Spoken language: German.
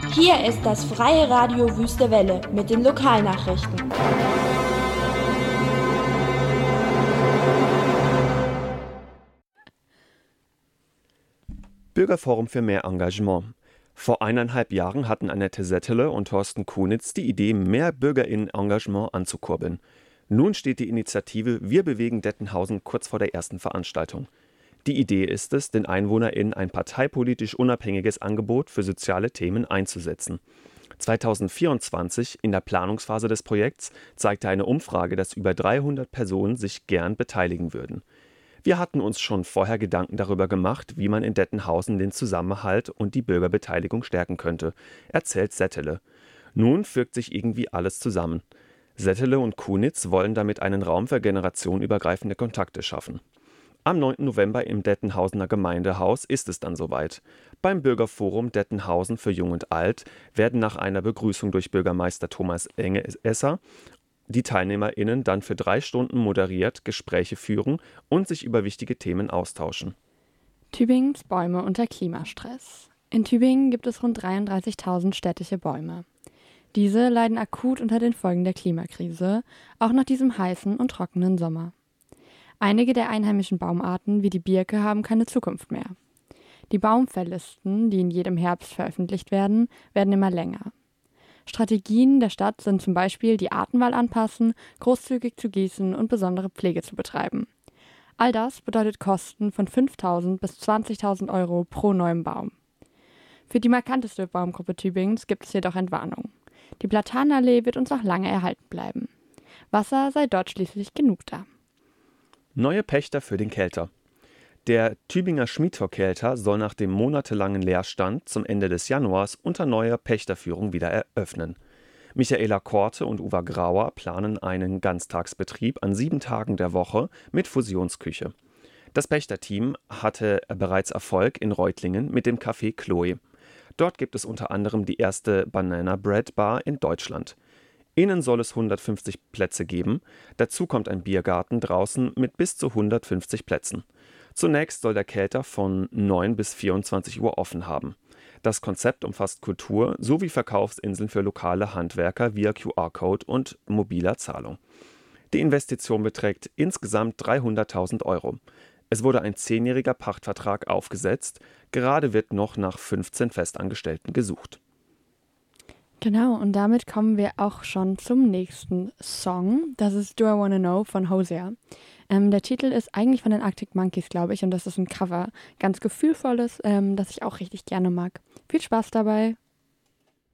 Hier ist das Freie Radio Wüste Welle mit den Lokalnachrichten. Bürgerforum für mehr Engagement. Vor 1,5 Jahren hatten Annette Settele und Thorsten Kunitz die Idee, mehr BürgerInnen-Engagement anzukurbeln. Nun steht die Initiative Wir bewegen Dettenhausen kurz vor der ersten Veranstaltung. Die Idee ist es, den EinwohnerInnen ein parteipolitisch unabhängiges Angebot für soziale Themen einzusetzen. 2024, in der Planungsphase des Projekts, zeigte eine Umfrage, dass über 300 Personen sich gern beteiligen würden. Wir hatten uns schon vorher Gedanken darüber gemacht, wie man in Dettenhausen den Zusammenhalt und die Bürgerbeteiligung stärken könnte, erzählt Settele. Nun fügt sich irgendwie alles zusammen. Settele und Kunitz wollen damit einen Raum für generationenübergreifende Kontakte schaffen. Am 9. November im Dettenhausener Gemeindehaus ist es dann soweit. Beim Bürgerforum Dettenhausen für Jung und Alt werden nach einer Begrüßung durch Bürgermeister Thomas Engesser die TeilnehmerInnen dann für 3 Stunden moderiert Gespräche führen und sich über wichtige Themen austauschen. Tübingens Bäume unter Klimastress. In Tübingen gibt es rund 33.000 städtische Bäume. Diese leiden akut unter den Folgen der Klimakrise, auch nach diesem heißen und trockenen Sommer. Einige der einheimischen Baumarten wie die Birke haben keine Zukunft mehr. Die Baumfelllisten, die in jedem Herbst veröffentlicht werden immer länger. Strategien der Stadt sind zum Beispiel die Artenwahl anpassen, großzügig zu gießen und besondere Pflege zu betreiben. All das bedeutet Kosten von 5.000 bis 20.000 Euro pro neuem Baum. Für die markanteste Baumgruppe Tübingens gibt es jedoch Entwarnung. Die Platanenallee wird uns noch lange erhalten bleiben. Wasser sei dort schließlich genug da. Neue Pächter für den Kelter. Der Tübinger Schmiedtor-Kelter soll nach dem monatelangen Leerstand zum Ende des Januars unter neuer Pächterführung wieder eröffnen. Michaela Korte und Uwe Grauer planen einen Ganztagsbetrieb an 7 Tagen der Woche mit Fusionsküche. Das Pächterteam hatte bereits Erfolg in Reutlingen mit dem Café Chloe. Dort gibt es unter anderem die erste Banana Bread Bar in Deutschland. Innen soll es 150 Plätze geben, dazu kommt ein Biergarten draußen mit bis zu 150 Plätzen. Zunächst soll der Kelter von 9 bis 24 Uhr offen haben. Das Konzept umfasst Kultur sowie Verkaufsinseln für lokale Handwerker via QR-Code und mobiler Zahlung. Die Investition beträgt insgesamt 300.000 Euro. Es wurde ein 10-jähriger Pachtvertrag aufgesetzt, gerade wird noch nach 15 Festangestellten gesucht. Genau, und damit kommen wir auch schon zum nächsten Song. Das ist Do I Wanna Know von Hosea. Der Titel ist eigentlich von den Arctic Monkeys, glaube ich, und das ist ein Cover. Ganz gefühlvolles, das ich auch richtig gerne mag. Viel Spaß dabei!